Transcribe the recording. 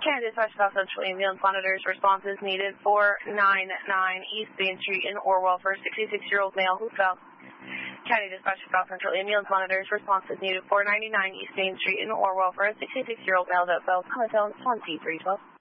County Dispatch South Central Ambulance monitors. Response is needed 499 East Main Street in Orwell for a 66-year-old male who fell. County Dispatch South Central Ambulance monitors. Response is needed 499 East Main Street in Orwell for a 66-year-old male that fell. Call 2312.